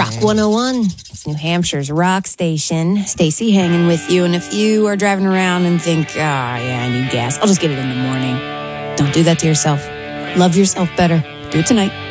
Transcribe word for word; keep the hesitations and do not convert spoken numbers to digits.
Rock one oh one. It's New Hampshire's rock station. Stacy hanging with you. And if you are driving around and think, ah, oh, yeah, I need gas, I'll just get it in the morning. Don't do that to yourself. Love yourself better. Do it tonight.